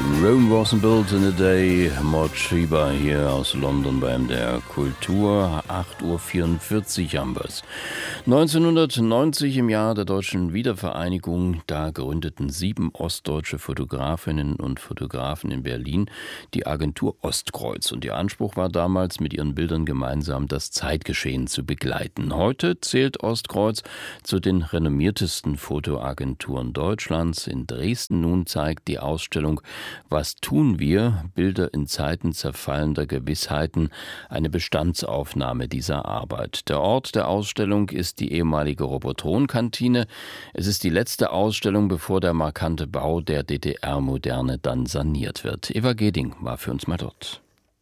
Rome wasn't built in a day. Maud Schieber hier aus London bei MDR Kultur. 8.44 Uhr haben wir es. 1990 im Jahr der deutschen Wiedervereinigung, da gründeten 7 ostdeutsche Fotografinnen und Fotografen in Berlin die Agentur Ostkreuz. Und ihr Anspruch war damals, mit ihren Bildern gemeinsam das Zeitgeschehen zu begleiten. Heute zählt Ostkreuz zu den renommiertesten Fotoagenturen Deutschlands. In Dresden nun zeigt die Ausstellung Was tun wir? Bilder in Zeiten zerfallender Gewissheiten, eine Bestandsaufnahme dieser Arbeit. Der Ort der Ausstellung ist die ehemalige Robotron-Kantine. Es ist die letzte Ausstellung, bevor der markante Bau der DDR-Moderne dann saniert wird. Eva Geding war für uns mal dort.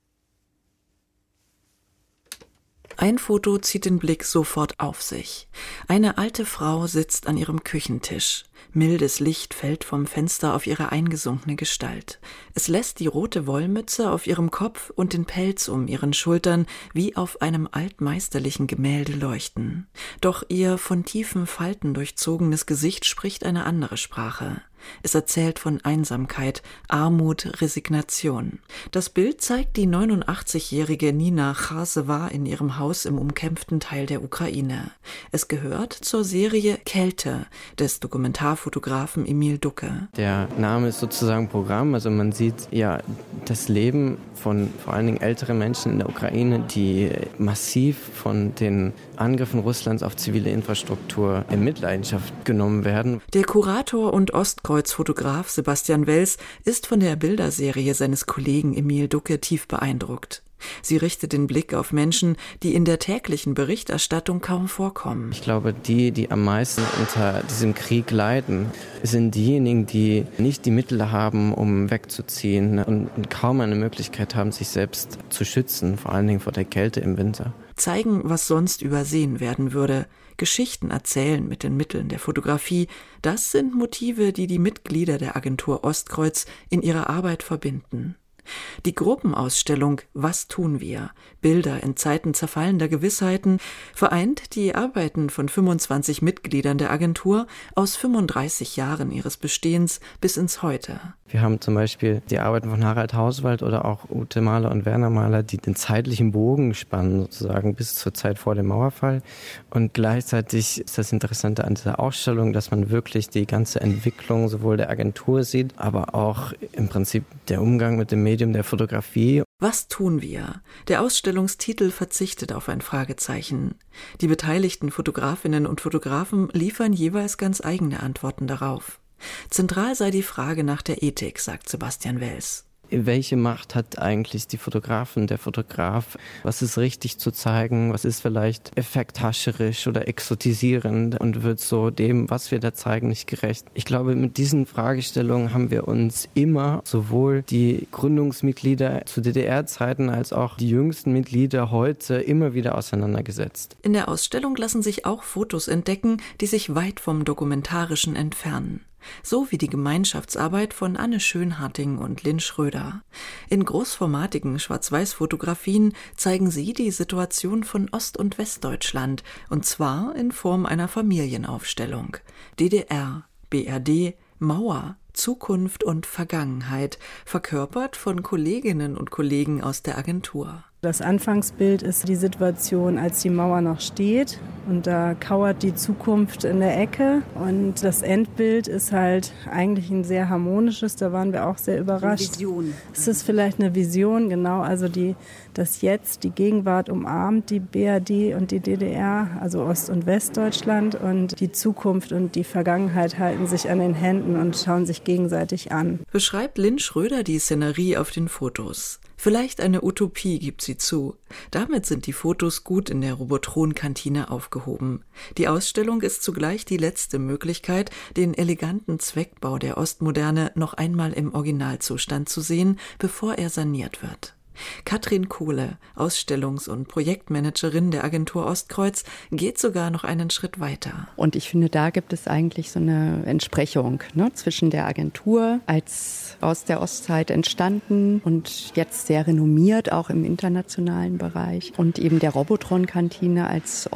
Ein Foto zieht den Blick sofort auf sich. Eine alte Frau sitzt an ihrem Küchentisch. Mildes Licht fällt vom Fenster auf ihre eingesunkene Gestalt. Es lässt die rote Wollmütze auf ihrem Kopf und den Pelz um ihren Schultern wie auf einem altmeisterlichen Gemälde leuchten. Doch ihr von tiefen Falten durchzogenes Gesicht spricht eine andere Sprache. Es erzählt von Einsamkeit, Armut, Resignation. Das Bild zeigt die 89-jährige Nina Chasewa in ihrem Haus im umkämpften Teil der Ukraine. Es gehört zur Serie Kälte des Dokumentarfotografen Emil Ducke. Der Name ist sozusagen Programm, also man sieht ja das Leben von vor allen Dingen älteren Menschen in der Ukraine, die massiv von den Angriffen Russlands auf zivile Infrastruktur in Mitleidenschaft genommen werden. Der Kurator und Ostkreuz-Fotograf Sebastian Wels ist von der Bilderserie seines Kollegen Emil Ducke tief beeindruckt. Sie richtet den Blick auf Menschen, die in der täglichen Berichterstattung kaum vorkommen. Ich glaube, die am meisten unter diesem Krieg leiden, sind diejenigen, die nicht die Mittel haben, um wegzuziehen und kaum eine Möglichkeit haben, sich selbst zu schützen, vor allen Dingen vor der Kälte im Winter. Zeigen, was sonst übersehen werden würde. Geschichten erzählen mit den Mitteln der Fotografie, das sind Motive, die die Mitglieder der Agentur Ostkreuz in ihrer Arbeit verbinden. Die Gruppenausstellung Was tun wir? Bilder in Zeiten zerfallender Gewissheiten vereint die Arbeiten von 25 Mitgliedern der Agentur aus 35 Jahren ihres Bestehens bis ins Heute. Wir haben zum Beispiel die Arbeiten von Harald Hauswald oder auch Ute Mahler und Werner Mahler, die den zeitlichen Bogen spannen, sozusagen bis zur Zeit vor dem Mauerfall. Und gleichzeitig ist das Interessante an dieser Ausstellung, dass man wirklich die ganze Entwicklung sowohl der Agentur sieht, aber auch im Prinzip der Umgang mit dem Medium der Fotografie. Was tun wir? Der Ausstellungstitel verzichtet auf ein Fragezeichen. Die beteiligten Fotografinnen und Fotografen liefern jeweils ganz eigene Antworten darauf. Zentral sei die Frage nach der Ethik, sagt Sebastian Wels. Welche Macht hat eigentlich die Fotografin, der Fotograf? Was ist richtig zu zeigen? Was ist vielleicht effekthascherisch oder exotisierend und wird so dem, was wir da zeigen, nicht gerecht? Ich glaube, mit diesen Fragestellungen haben wir uns immer, sowohl die Gründungsmitglieder zu DDR-Zeiten als auch die jüngsten Mitglieder heute, immer wieder auseinandergesetzt. In der Ausstellung lassen sich auch Fotos entdecken, die sich weit vom Dokumentarischen entfernen. So wie die Gemeinschaftsarbeit von Anne Schönharting und Lynn Schröder. In großformatigen Schwarz-Weiß-Fotografien zeigen sie die Situation von Ost- und Westdeutschland, und zwar in Form einer Familienaufstellung. DDR, BRD, Mauer, Zukunft und Vergangenheit, verkörpert von Kolleginnen und Kollegen aus der Agentur. Das Anfangsbild ist die Situation, als die Mauer noch steht und da kauert die Zukunft in der Ecke und das Endbild ist halt eigentlich ein sehr harmonisches, da waren wir auch sehr überrascht. Eine Vision. Es ist vielleicht eine Vision, genau, also das Jetzt, die Gegenwart umarmt die BRD und die DDR, also Ost- und Westdeutschland und die Zukunft und die Vergangenheit halten sich an den Händen und schauen sich gegenseitig an. Beschreibt Lynn Schröder die Szenerie auf den Fotos. Vielleicht eine Utopie, gibt sie zu. Damit sind die Fotos gut in der Robotron-Kantine aufgehoben. Die Ausstellung ist zugleich die letzte Möglichkeit, den eleganten Zweckbau der Ostmoderne noch einmal im Originalzustand zu sehen, bevor er saniert wird. Katrin Kohle, Ausstellungs- und Projektmanagerin der Agentur Ostkreuz, geht sogar noch einen Schritt weiter. Und ich finde, da gibt es eigentlich so eine Entsprechung, zwischen der Agentur als aus der Ostzeit entstanden und jetzt sehr renommiert, auch im internationalen Bereich, und eben der Robotron-Kantine als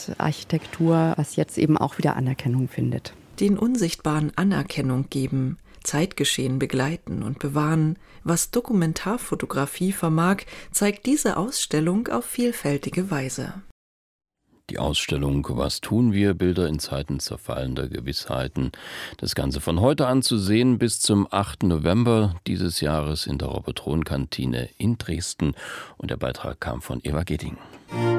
Ostarchitektur, was jetzt eben auch wieder Anerkennung findet. Den Unsichtbaren Anerkennung geben. Zeitgeschehen begleiten und bewahren. Was Dokumentarfotografie vermag, zeigt diese Ausstellung auf vielfältige Weise. Die Ausstellung »Was tun wir? Bilder in Zeiten zerfallender Gewissheiten«. Das Ganze von heute an zu sehen bis zum 8. November dieses Jahres in der Robert-Rohn-Kantine in Dresden. Und der Beitrag kam von Eva Geding.